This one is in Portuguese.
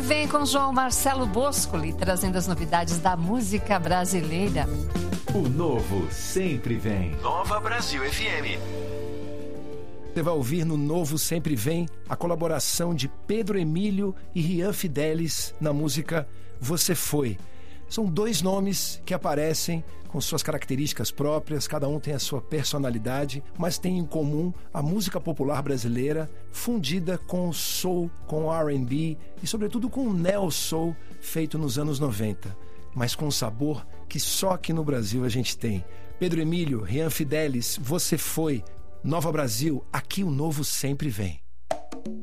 vem com João Marcelo Boscoli, trazendo as novidades da música brasileira. O novo sempre vem. Nova Brasil FM. Você vai ouvir no Novo Sempre Vem a colaboração de Pedro Emílio e Rian Fidelis na música Você Foi. São dois nomes que aparecem com suas características próprias, cada um tem a sua personalidade, mas tem em comum a música popular brasileira fundida com o soul, com o R&B e sobretudo com o neo soul feito nos anos 90, mas com um sabor que só aqui no Brasil a gente tem. Pedro Emílio, Rian Fidelis, Você Foi, Nova Brasil, aqui o novo sempre vem.